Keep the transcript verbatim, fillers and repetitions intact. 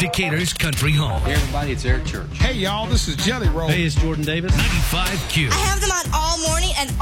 Decatur's country home. Hey, everybody, it's Eric Church. Hey, y'all, this is Jelly Roll. Hey, it's Jordan Davis. ninety-five Q. I have them on all morning and